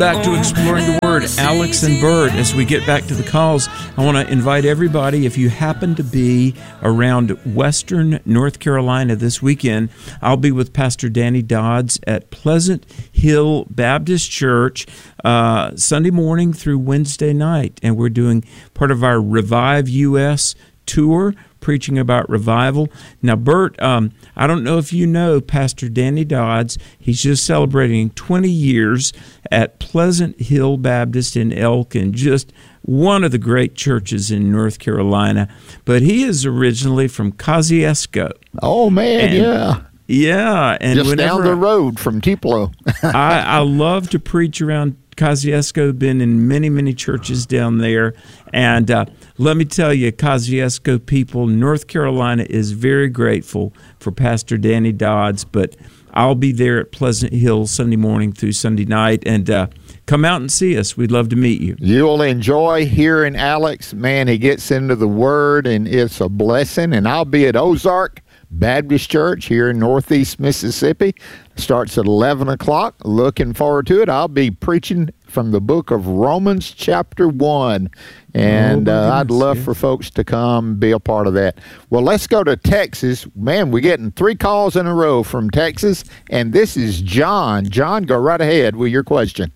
Back to Exploring the Word, Alex and Bert. As we get back to the calls, I want to invite everybody, if you happen to be around Western North Carolina this weekend, I'll be with Pastor Danny Dodds at Pleasant Hill Baptist Church Sunday morning through Wednesday night. And we're doing part of our Revive U.S. tour, preaching about revival. Now, Bert, I don't know if you know Pastor Danny Dodds. He's just celebrating 20 years at Pleasant Hill Baptist in Elkin, just one of the great churches in North Carolina. But he is originally from Kosciusko. Oh, man, yeah. Yeah. And just down the road from Tupelo. I love to preach around Kosciusko, been in many, many churches down there. And let me tell you, Kosciusko people, North Carolina is very grateful for Pastor Danny Dodds. But I'll be there at Pleasant Hill Sunday morning through Sunday night. And come out and see us. We'd love to meet you. You'll enjoy hearing Alex. Man, he gets into the Word, and it's a blessing. And I'll be at Ozark Baptist Church here in Northeast Mississippi. Starts at 11 o'clock. Looking forward to it. I'll be preaching from the book of Romans chapter 1. And I'd love for folks to come be a part of that. Well, let's go to Texas. Man, we're getting 3 calls in a row from Texas. And this is John. John, go right ahead with your question.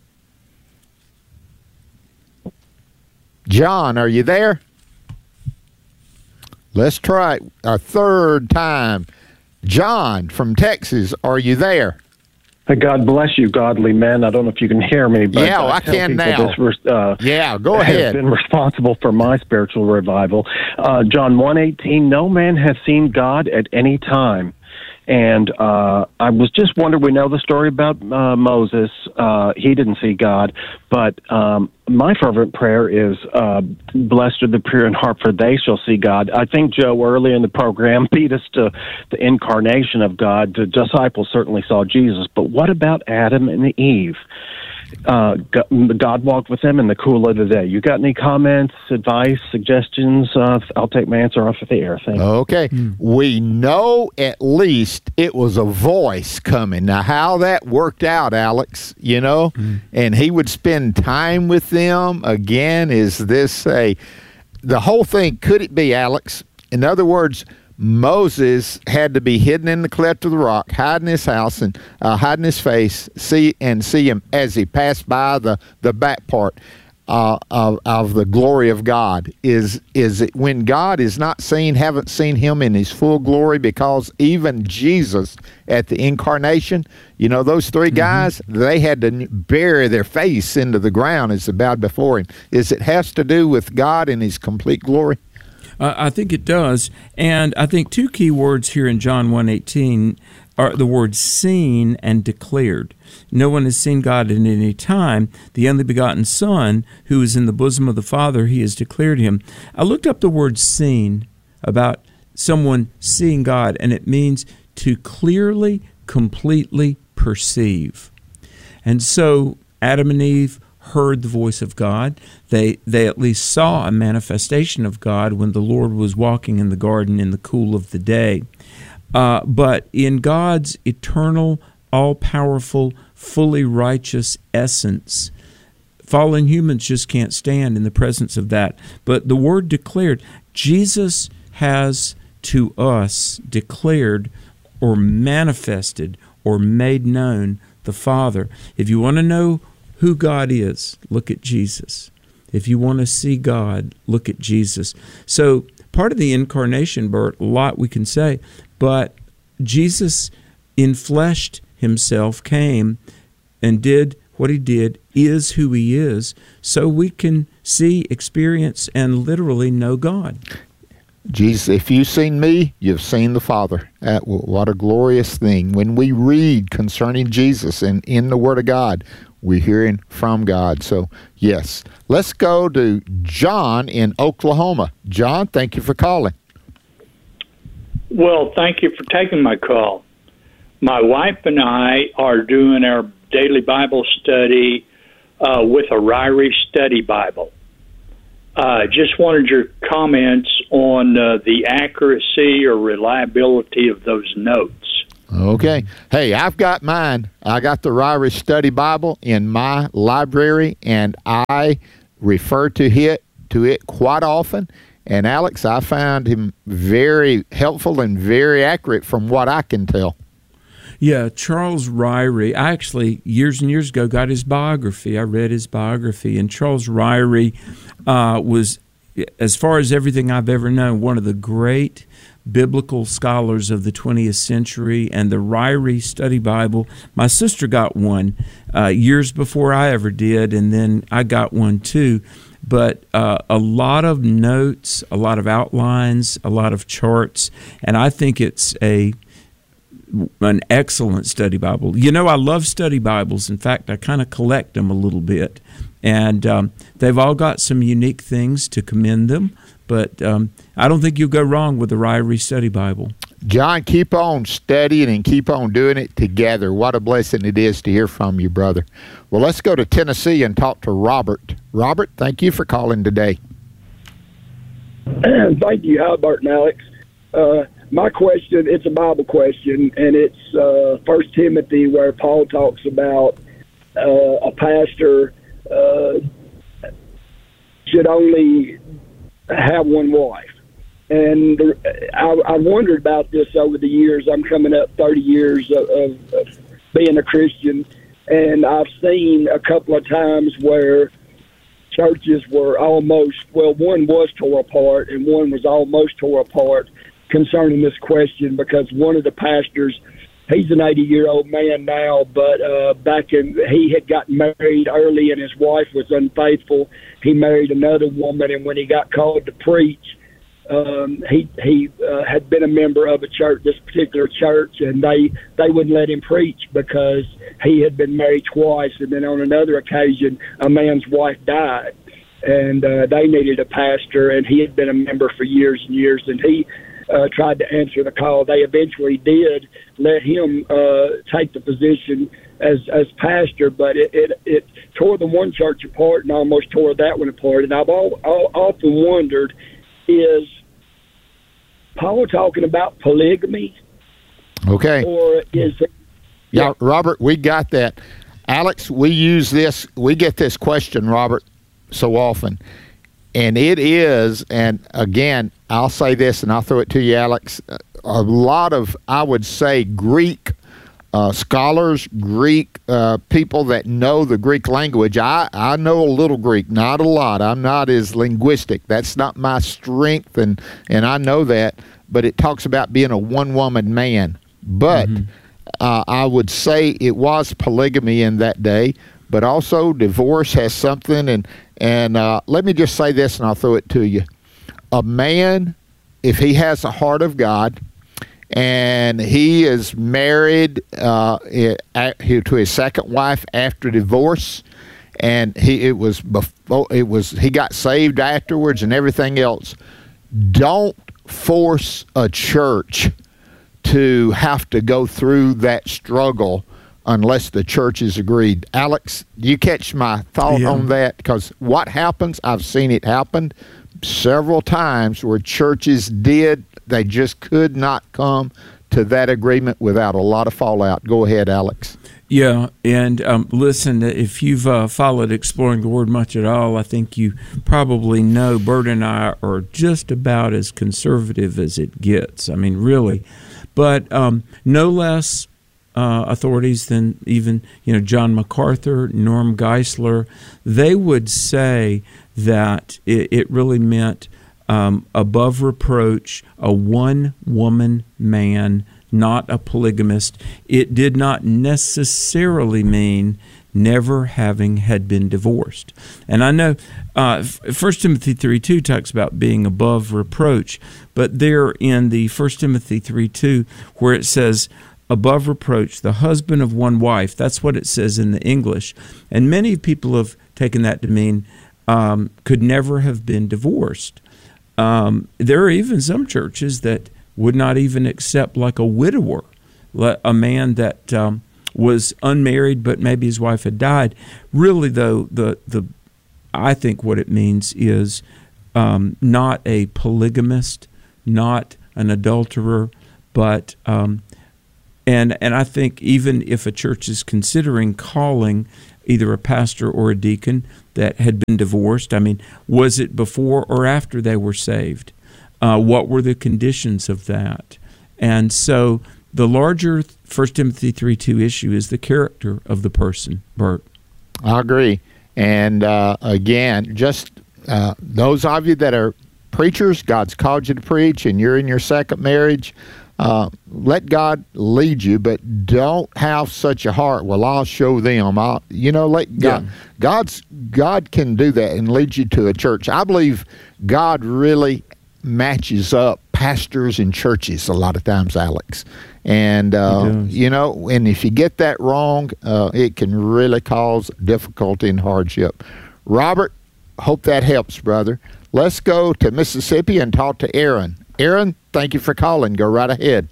John, are you there? Let's try it a third time. John from Texas, are you there? God bless you, godly men. I don't know if you can hear me, but yeah, I can now. Yeah, go ahead. Has been responsible for my spiritual revival. John 1:18. No man has seen God at any time. And I was just wondering, we know the story about Moses. He didn't see God. But my fervent prayer is, blessed are the pure in heart, for they shall see God. I think Joe, early in the program, beat us to the incarnation of God. The disciples certainly saw Jesus. But what about Adam and Eve? God walked with them in the cool of the day. You got any comments, advice, suggestions? I'll take my answer off of the air. Thank you. Okay. We know at least it was a voice coming. Now, how that worked out, Alex, you know, and he would spend time with them. Again, is this the whole thing, could it be, Alex? In other words, Moses had to be hidden in the cleft of the rock, hiding his house and hiding his face, see him as he passed by the back part of the glory of God. Is it when God is not seen, haven't seen him in his full glory? Because even Jesus at the incarnation, you know, those 3 guys, they had to bury their face into the ground as they bowed before him. Is it has to do with God in his complete glory? I think it does. And I think 2 key words here in John 1:18 are the words seen and declared. No one has seen God at any time. The only begotten Son, who is in the bosom of the Father, he has declared him. I looked up the word seen, about someone seeing God, and it means to clearly, completely perceive. And so Adam and Eve heard the voice of God. They at least saw a manifestation of God when the Lord was walking in the garden in the cool of the day. But in God's eternal, all-powerful, fully righteous essence, fallen humans just can't stand in the presence of that. But the word declared, Jesus has to us declared or manifested or made known the Father. If you want to know who God is, look at Jesus. If you want to see God, look at Jesus. So part of the incarnation, Bert, a lot we can say, but Jesus infleshed himself, came and did what he did, is who he is, so we can see, experience, and literally know God. Jesus, if you've seen me, you've seen the Father. What a glorious thing. When we read concerning Jesus and in the Word of God, we're hearing from God. So, yes. Let's go to John in Oklahoma. John, thank you for calling. Well, thank you for taking my call. My wife and I are doing our daily Bible study with a Ryrie Study Bible. Just wanted your comments on the accuracy or reliability of those notes. Okay. Hey, I've got mine. I got the Ryrie Study Bible in my library, and I refer to it quite often. And Alex, I found him very helpful and very accurate from what I can tell. Yeah, Charles Ryrie. I actually, years and years ago, got his biography. I read his biography, and Charles Ryrie was, as far as everything I've ever known, one of the great biblical scholars of the 20th century. And the Ryrie Study Bible, my sister got one years before I ever did, and then I got one too. But a lot of notes, a lot of outlines, a lot of charts, and I think it's an excellent study Bible. You know, I love study Bibles. In fact, I kind of collect them a little bit. And they've all got some unique things to commend them. But I don't think you'll go wrong with the Ryrie Study Bible. John, keep on studying and keep on doing it together. What a blessing it is to hear from you, brother. Well, let's go to Tennessee and talk to Robert. Robert, thank you for calling today. Thank you, Albert and Alex. My question, it's a Bible question, and it's 1 Timothy, where Paul talks about a pastor should only have one wife. And I wondered about this over the years. I'm coming up 30 years of being a Christian, and I've seen a couple of times where churches were almost, well, one was tore apart and one was almost tore apart concerning this question, because one of the pastors, he's an 80-year-old man now, but he had gotten married early and his wife was unfaithful. He married another woman, and when he got called to preach, he had been a member of a church, this particular church, and they wouldn't let him preach because he had been married twice, and then on another occasion, a man's wife died, and they needed a pastor, and he had been a member for years and years, and he tried to answer the call. They eventually did let him take the position as pastor, but it tore the one church apart and almost tore that one apart. And I've often wondered, is Paul talking about polygamy? Okay. Or is it... Yeah, Robert, we got that. Alex, we get this question, Robert, so often. And it is, and again, I'll say this and I'll throw it to you, Alex, a lot of, I would say, Greek scholars, Greek people that know the Greek language. I know a little Greek, not a lot. I'm not as linguistic. That's not my strength, and I know that. But it talks about being a one-woman man. But I would say it was polygamy in that day, but also divorce has something. And let me just say this, and I'll throw it to you. A man, if he has a heart of God, and he is married to his second wife after divorce, and he got saved afterwards and everything else, don't force a church to have to go through that struggle unless the church is agreed. Alex, do you catch my thought on that? Because what happens, I've seen it happen several times where churches they just could not come to that agreement without a lot of fallout. Go ahead, Alex. Yeah, and listen, if you've followed Exploring the Word much at all, I think you probably know Bert and I are just about as conservative as it gets. I mean, really. But no less authorities than even John MacArthur, Norm Geisler, they would say that it really meant above reproach, a one-woman man, not a polygamist. It did not necessarily mean never having had been divorced. And I know 1 Timothy 3:2 talks about being above reproach, but there in the 1 Timothy 3:2 where it says above reproach, the husband of one wife, that's what it says in the English. And many people have taken that to mean could never have been divorced. There are even some churches that would not even accept like a widower, a man that was unmarried but maybe his wife had died. Really, though, I think what it means is not a polygamist, not an adulterer, but And I think even if a church is considering calling either a pastor or a deacon that had been divorced, I mean, was it before or after they were saved? What were the conditions of that? And so the larger 1 Timothy 3:2 issue is the character of the person, Bert. I agree. And again, just those of you that are preachers, God's called you to preach, and you're in your second marriage, let God lead you, but don't have such a heart. Well, I'll show them. Let God. Yeah. God can do that and lead you to a church. I believe God really matches up pastors and churches a lot of times, Alex. And and if you get that wrong, it can really cause difficulty and hardship. Robert, hope that helps, brother. Let's go to Mississippi and talk to Aaron. Aaron, thank you for calling. Go right ahead.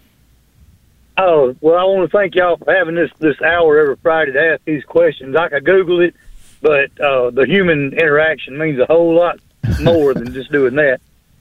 Oh, well, I want to thank y'all for having this hour every Friday to ask these questions. I could Google it, but the human interaction means a whole lot more than just doing that.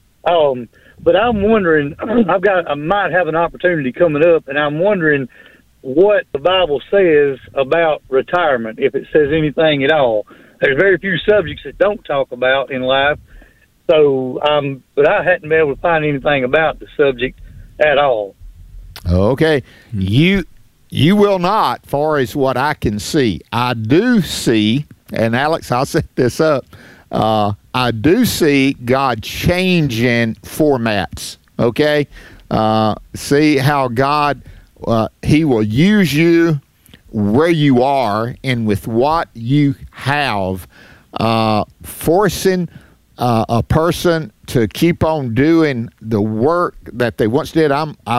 But I'm wondering, I might have an opportunity coming up, and I'm wondering what the Bible says about retirement, if it says anything at all. There's very few subjects that don't talk about in life. So, but I hadn't been able to find anything about the subject at all. Okay. You will not, far as what I can see. I do see, and Alex, I'll set this up, I do see God changing formats, okay? See how God, He will use you where you are and with what you have, forcing a person to keep on doing the work that they once did.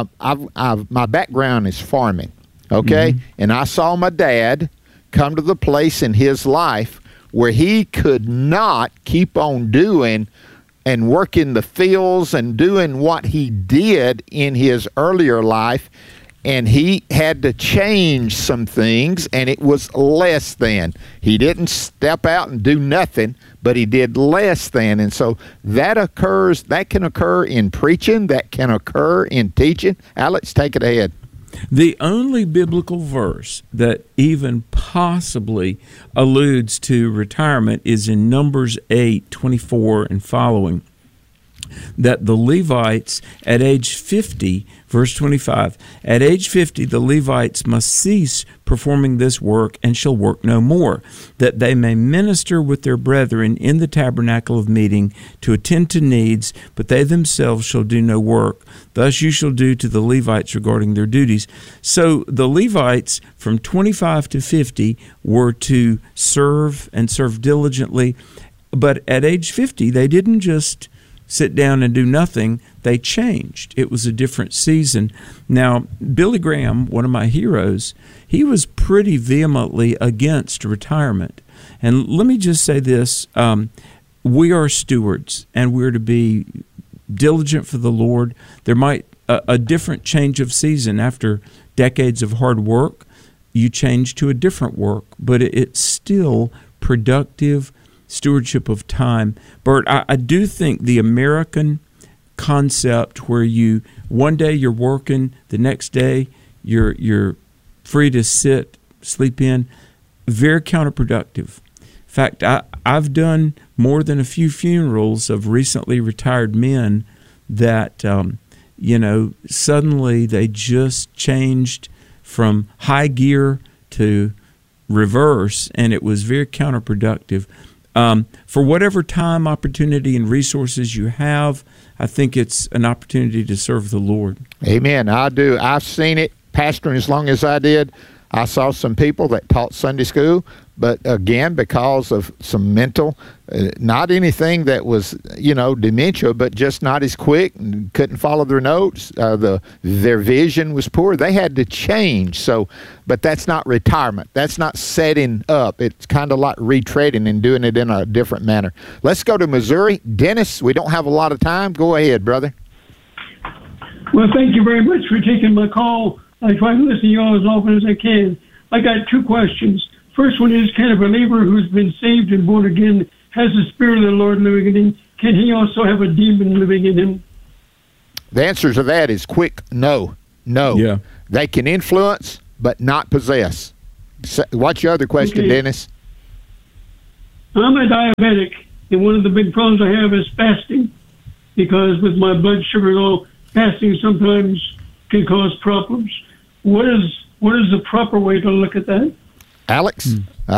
My background is farming, okay? Mm-hmm. And I saw my dad come to the place in his life where he could not keep on doing and working the fields and doing what he did in his earlier life. And he had to change some things, and it was less than. He didn't step out and do nothing, but he did less than. And so that can occur in preaching, that can occur in teaching. Alex, take it ahead. The only biblical verse that even possibly alludes to retirement is in Numbers 8:24 and following, that the Levites at age 50, verse 25, at age 50 the Levites must cease performing this work and shall work no more, that they may minister with their brethren in the tabernacle of meeting to attend to needs, but they themselves shall do no work. Thus you shall do to the Levites regarding their duties. So the Levites from 25 to 50 were to serve and serve diligently, but at age 50 they didn't just sit down and do nothing. They changed. It was a different season. Now, Billy Graham, one of my heroes, he was pretty vehemently against retirement. And let me just say this, we are stewards, and we're to be diligent for the Lord. There might a different change of season after decades of hard work. You change to a different work, but it's still productive stewardship of time. Bert, I do think the American concept where one day you're working, the next day you're free to sit, sleep in, very counterproductive. In fact, I've done more than a few funerals of recently retired men that suddenly they just changed from high gear to reverse, and it was very counterproductive. For whatever time, opportunity, and resources you have, I think it's an opportunity to serve the Lord. Amen. I do. I've seen it pastoring as long as I did. I saw some people that taught Sunday school, but again, because of some mental, not anything that was, dementia, but just not as quick and couldn't follow their notes. Their vision was poor. They had to change. So, but that's not retirement. That's not setting up. It's kind of like retreading and doing it in a different manner. Let's go to Missouri. Dennis, we don't have a lot of time. Go ahead, brother. Well, thank you very much for taking my call. I try to listen to you all as often as I can. I got two questions. First one is, can a believer who's been saved and born again, has the Spirit of the Lord living in him, can he also have a demon living in him? The answer to that is quick no. Yeah. They can influence, but not possess. So, what's your other question, Okay. Dennis? I'm a diabetic, and one of the big problems I have is fasting, because with my blood sugar low, fasting sometimes can cause problems. What is the proper way to look at that? Alex,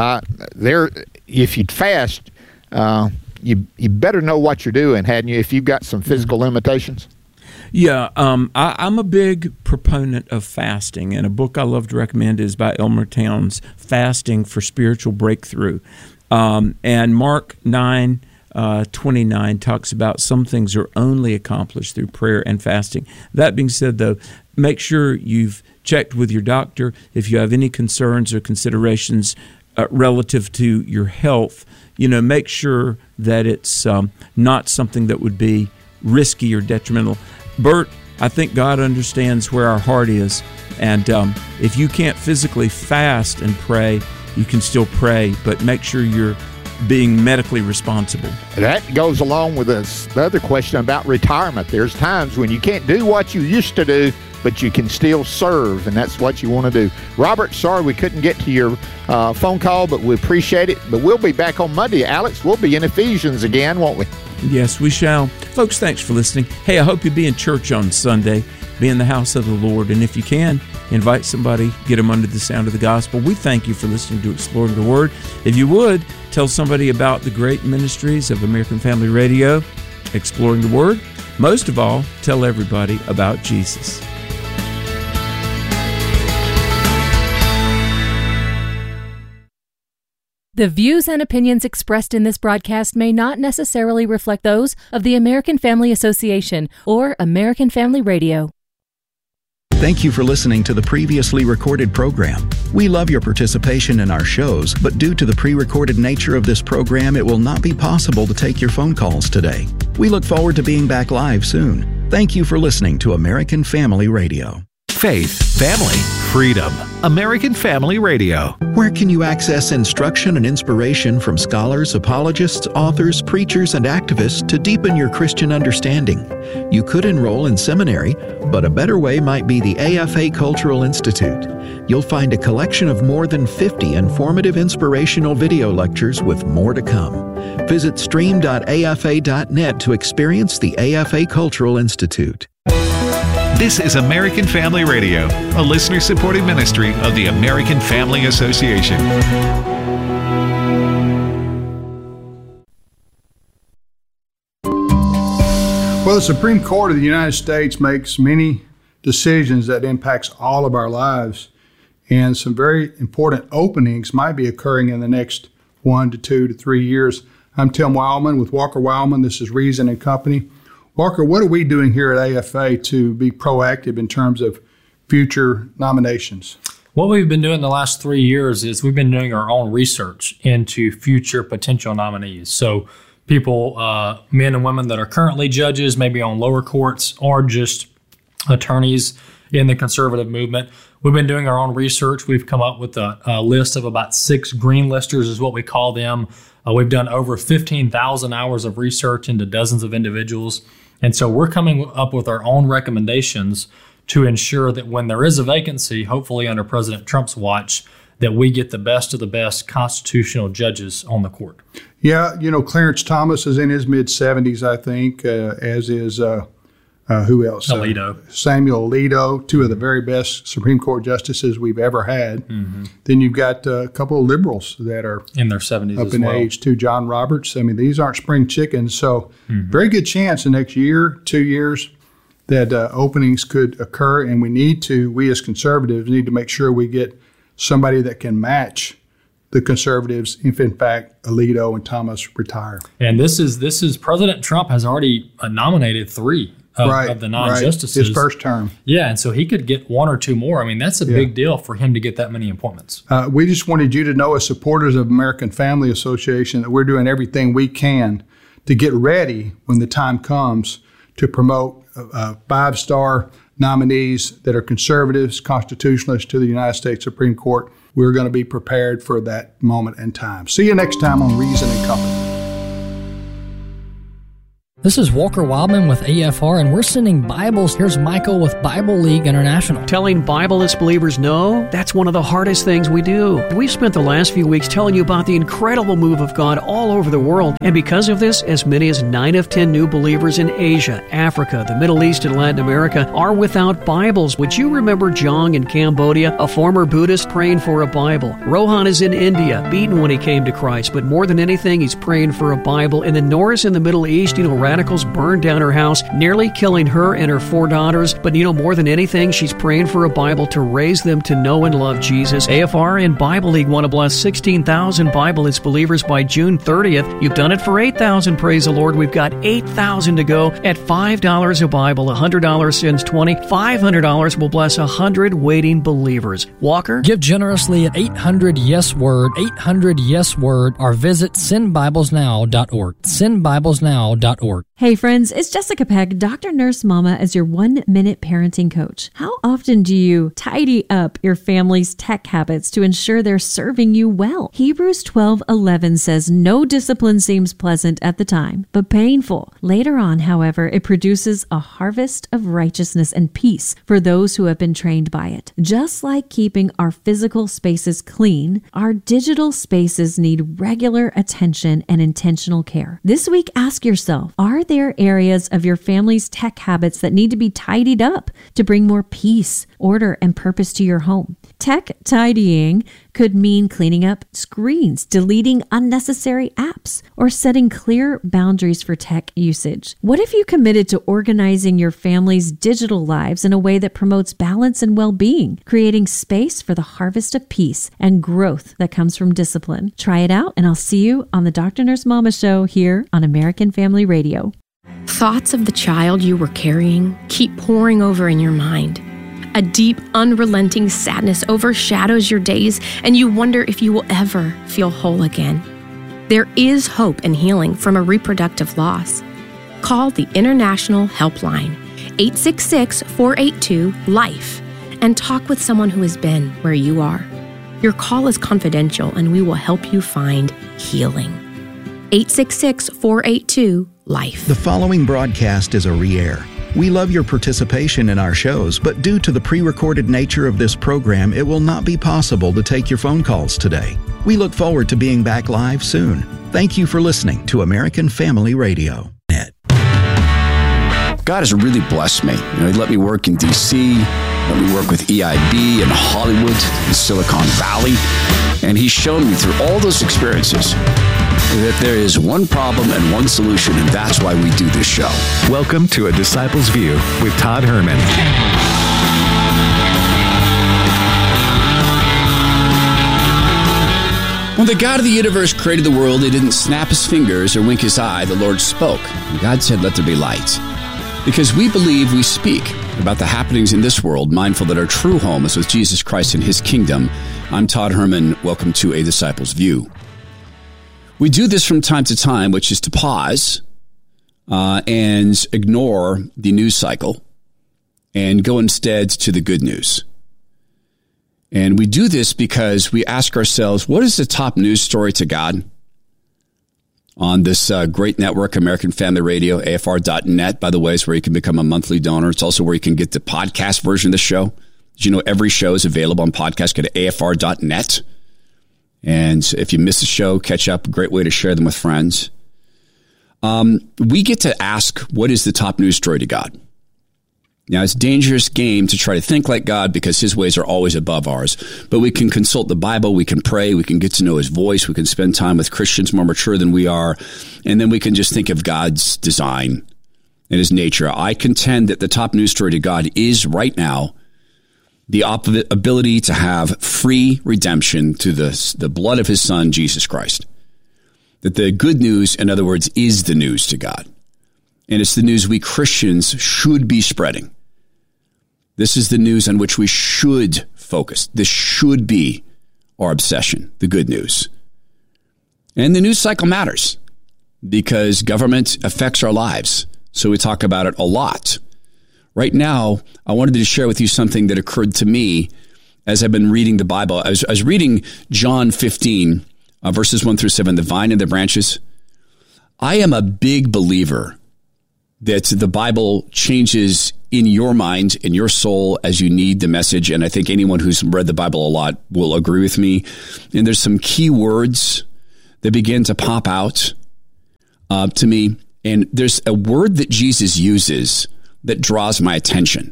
if you'd fast, you better know what you're doing, hadn't you, if you've got some physical limitations? Yeah, I'm a big proponent of fasting, and a book I love to recommend is by Elmer Towns, Fasting for Spiritual Breakthrough. And Mark 9:29 talks about some things are only accomplished through prayer and fasting. That being said, though, make sure you've checked with your doctor if you have any concerns or considerations relative to your health. Make sure that it's not something that would be risky or detrimental. Bert, I think God understands where our heart is, and if you can't physically fast and pray, you can still pray, but make sure you're being medically responsible. That goes along with the other question about retirement. There's times when you can't do what you used to do, but you can still serve, and that's what you want to do. Robert, sorry we couldn't get to your phone call, but we appreciate it. But we'll be back on Monday. Alex, we'll be in Ephesians again, won't we? Yes, we shall. Folks, thanks for listening. Hey, I hope you'll be in church on Sunday. Be in the house of the Lord. And if you can, invite somebody, get them under the sound of the gospel. We thank you for listening to Exploring the Word. If you would, tell somebody about the great ministries of American Family Radio, Exploring the Word. Most of all, tell everybody about Jesus. The views and opinions expressed in this broadcast may not necessarily reflect those of the American Family Association or American Family Radio. Thank you for listening to the previously recorded program. We love your participation in our shows, but due to the pre-recorded nature of this program, it will not be possible to take your phone calls today. We look forward to being back live soon. Thank you for listening to American Family Radio. Faith, family, freedom. American Family Radio. Where can you access instruction and inspiration from scholars, apologists, authors, preachers, and activists to deepen your Christian understanding? You could enroll in seminary, but a better way might be the AFA Cultural Institute. You'll find a collection of more than 50 informative inspirational video lectures with more to come. Visit stream.afa.net to experience the AFA Cultural Institute. This is American Family Radio, a listener-supported ministry of the American Family Association. Well, the Supreme Court of the United States makes many decisions that impacts all of our lives, and some very important openings might be occurring in the next 1 to 2 to 3 years. I'm Tim Wildman with Walker Wildman. This is Reason and Company. Walker, what are we doing here at AFA to be proactive in terms of future nominations? What we've been doing the last 3 years is we've been doing our own research into future potential nominees. So people, men and women that are currently judges, maybe on lower courts, or just attorneys in the conservative movement. We've been doing our own research. We've come up with a list of about 6 green listers is what we call them. We've done over 15,000 hours of research into dozens of individuals. And so we're coming up with our own recommendations to ensure that when there is a vacancy, hopefully under President Trump's watch, that we get the best of the best constitutional judges on the court. Yeah, Clarence Thomas is in his mid-70s, I think, as is, who else? Alito. Samuel Alito, 2 of the very best Supreme Court justices we've ever had. Mm-hmm. Then you've got a couple of liberals that are in their 70s up in age, too. John Roberts. I mean, these aren't spring chickens. So very good chance the next year, 2 years, that openings could occur. And we as conservatives need to make sure we get somebody that can match the conservatives if, in fact, Alito and Thomas retire. And this is President Trump has already nominated 3 of the non-justices. His first term. Yeah, and so he could get 1 or 2 more. I mean, that's a big deal for him to get that many appointments. We just wanted you to know, as supporters of American Family Association, that we're doing everything we can to get ready when the time comes to promote 5-star nominees that are conservatives, constitutionalists to the United States Supreme Court. We're going to be prepared for that moment in time. See you next time on Reason and Company. This is Walker Wildman with AFR, and we're sending Bibles. Here's Michael with Bible League International. Telling Bibleless believers no, that's one of the hardest things we do. We've spent the last few weeks telling you about the incredible move of God all over the world, and because of this, as many as 9 of 10 new believers in Asia, Africa, the Middle East, and Latin America are without Bibles. Would you remember Jong in Cambodia, a former Buddhist praying for a Bible? Rohan is in India, beaten when he came to Christ, but more than anything, he's praying for a Bible. And then Norris in the Middle East, radicals burned down her house, nearly killing her and her 4 daughters. But more than anything, she's praying for a Bible to raise them to know and love Jesus. AFR and Bible League want to bless 16,000 Bibleless believers by June 30th. You've done it for 8,000, praise the Lord. We've got 8,000 to go at $5 a Bible. $100 sends 20. $500 will bless 100 waiting believers. Walker? Give generously at 800-YES-WORD, 800-YES-WORD, or visit sendbiblesnow.org. Sendbiblesnow.org. Hey friends, it's Jessica Peck, Dr. Nurse Mama, as your 1-minute parenting coach. How often do you tidy up your family's tech habits to ensure they're serving you well? Hebrews 12:11 says, "No discipline seems pleasant at the time, but painful. Later on, however, it produces a harvest of righteousness and peace for those who have been trained by it." Just like keeping our physical spaces clean, our digital spaces need regular attention and intentional care. This week, ask yourself, are there areas of your family's tech habits that need to be tidied up to bring more peace, order, and purpose to your home? Tech tidying could mean cleaning up screens, deleting unnecessary apps, or setting clear boundaries for tech usage. What if you committed to organizing your family's digital lives in a way that promotes balance and well-being, creating space for the harvest of peace and growth that comes from discipline? Try it out, and I'll see you on the Dr. Nurse Mama Show here on American Family Radio. Thoughts of the child you were carrying keep pouring over in your mind. A deep, unrelenting sadness overshadows your days, and you wonder if you will ever feel whole again. There is hope and healing from a reproductive loss. Call the International Helpline, 866-482-LIFE, and talk with someone who has been where you are. Your call is confidential, and we will help you find healing. 866-482-LIFE. The following broadcast is a re-air. We love your participation in our shows, but due to the pre-recorded nature of this program, it will not be possible to take your phone calls today. We look forward to being back live soon. Thank you for listening to American Family Radio. God has really blessed me. He let me work in D.C., let me work with EIB in Hollywood, in Silicon Valley, and He's shown me through all those experiences that there is one problem and one solution, and that's why we do this show. Welcome to A Disciple's View with Todd Herman. When the God of the universe created the world, He didn't snap His fingers or wink His eye. The Lord spoke. And God said, "Let there be light." Because we believe we speak about the happenings in this world, mindful that our true home is with Jesus Christ and His kingdom. I'm Todd Herman. Welcome to A Disciple's View. We do this from time to time, which is to pause and ignore the news cycle and go instead to the good news. And we do this because we ask ourselves, what is the top news story to God? On this great network, American Family Radio, AFR.net, by the way, is where you can become a monthly donor. It's also where you can get the podcast version of the show. Did you know every show is available on podcast? Go to AFR.net. And if you miss a show, catch up. A great way to share them with friends. We get to ask, what is the top news story to God? Now, it's a dangerous game to try to think like God because His ways are always above ours. But we can consult the Bible, we can pray, we can get to know His voice, we can spend time with Christians more mature than we are, and then we can just think of God's design and His nature. I contend that the top news story to God is right now the ability to have free redemption through the blood of His Son, Jesus Christ. That the good news, in other words, is the news to God. And it's the news we Christians should be spreading. This is the news on which we should focus. This should be our obsession, the good news. And the news cycle matters because government affects our lives. So we talk about it a lot. Right now, I wanted to share with you something that occurred to me as I've been reading the Bible. I was reading John 15, verses 1 through 7, the vine and the branches. I am a big believer that the Bible changes in your mind, in your soul, as you need the message. And I think anyone who's read the Bible a lot will agree with me. And there's some key words that begin to pop out to me. And there's a word that Jesus uses that draws my attention.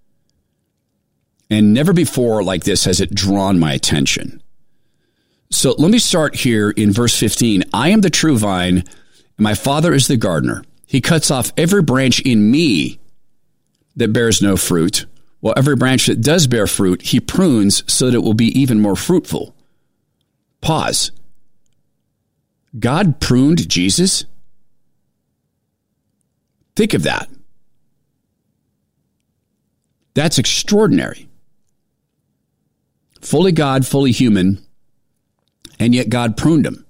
And never before like this has it drawn my attention. So let me start here in verse 15. I am the true vine, and my Father is the gardener. He cuts off every branch in me that bears no fruit, while every branch that does bear fruit, he prunes so that it will be even more fruitful. Pause. God pruned Jesus? Think of that. That's extraordinary. Fully God, fully human, and yet God pruned him.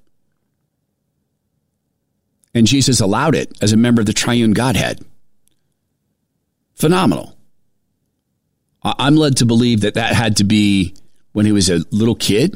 And Jesus allowed it as a member of the triune Godhead. Phenomenal. I'm led to believe that had to be when he was a little kid.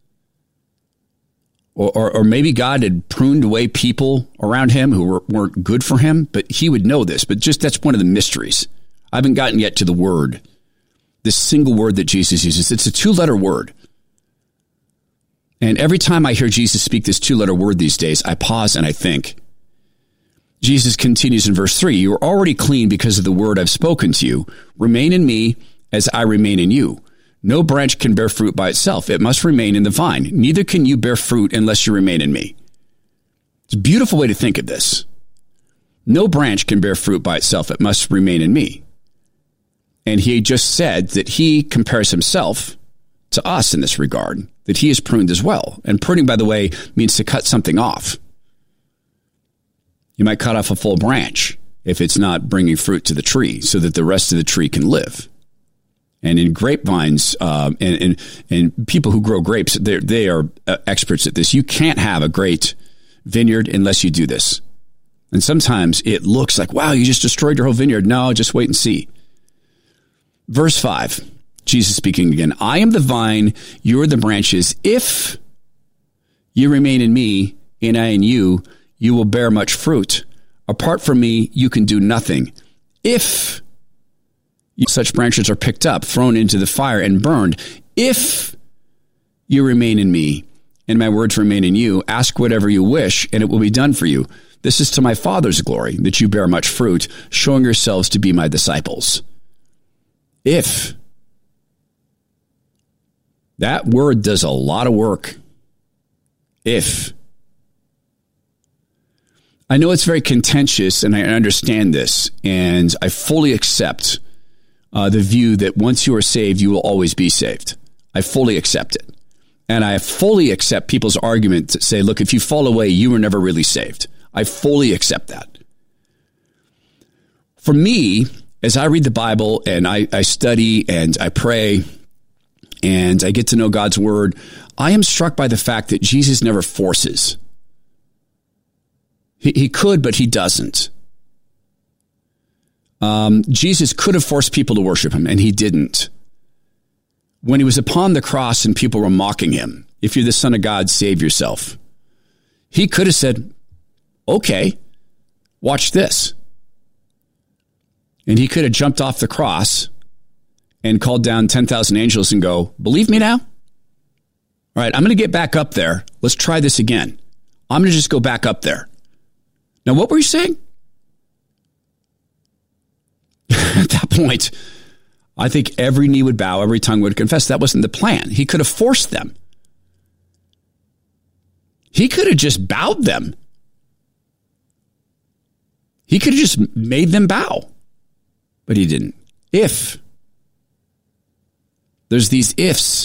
Or maybe God had pruned away people around him who weren't good for him, but he would know this. But just that's one of the mysteries. I haven't gotten yet to the word. This single word that Jesus uses. It's a 2-letter word. And every time I hear Jesus speak this 2-letter word these days, I pause and I think. Jesus continues in verse 3, you are already clean because of the word I've spoken to you. Remain in me as I remain in you. No branch can bear fruit by itself. It must remain in the vine. Neither can you bear fruit unless you remain in me. It's a beautiful way to think of this. No branch can bear fruit by itself. It must remain in me. And he just said that he compares himself to us in this regard, that he is pruned as well. And pruning, by the way, means to cut something off. You might cut off a full branch if it's not bringing fruit to the tree so that the rest of the tree can live. And in grapevines, and people who grow grapes, they are experts at this. You can't have a great vineyard unless you do this. And sometimes it looks like, wow, you just destroyed your whole vineyard. No, just wait and see. Verse 5, Jesus speaking again. I am the vine, you are the branches. If you remain in me, and I in you, you will bear much fruit. Apart from me, you can do nothing. If such branches are picked up, thrown into the fire, and burned, if you remain in me, and my words remain in you, ask whatever you wish, and it will be done for you. This is to my Father's glory, that you bear much fruit, showing yourselves to be my disciples. If. That word does a lot of work. If. I know it's very contentious, and I understand this, and I fully accept the view that once you are saved, you will always be saved. I fully accept it. And I fully accept people's argument to say, look, if you fall away, you were never really saved. I fully accept that. For me, as I read the Bible and I study and I pray and I get to know God's word, I am struck by the fact that Jesus never forces. He could, but he doesn't. Jesus could have forced people to worship him, and he didn't. When he was upon the cross and people were mocking him, if you're the Son of God, save yourself. He could have said, okay, watch this. And he could have jumped off the cross and called down 10,000 angels and go, believe me now? All right, I'm going to get back up there. Let's try this again. I'm going to just go back up there. Now, what were you saying? At that point, I think every knee would bow, every tongue would confess. That wasn't the plan. He could have forced them. He could have just bowed them. He could have just made them bow. But he didn't. If. There's these ifs.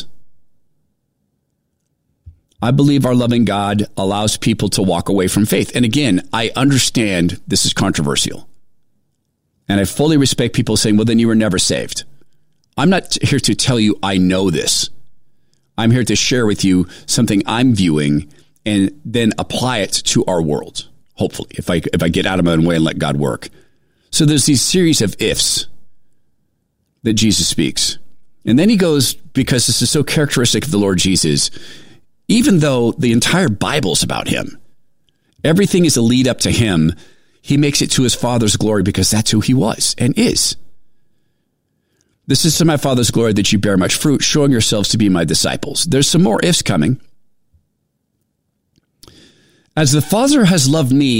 I believe our loving God allows people to walk away from faith. And again, I understand this is controversial. And I fully respect people saying, well, then you were never saved. I'm not here to tell you I know this. I'm here to share with you something I'm viewing and then apply it to our world. Hopefully, if I get out of my own way and let God work. So there's these series of ifs that Jesus speaks. And then he goes, because this is so characteristic of the Lord Jesus, even though the entire Bible's about him, everything is a lead up to him, He makes it to his Father's glory because that's who he was and is. This is to my Father's glory that you bear much fruit, showing yourselves to be my disciples. There's some more ifs coming. As the Father has loved me,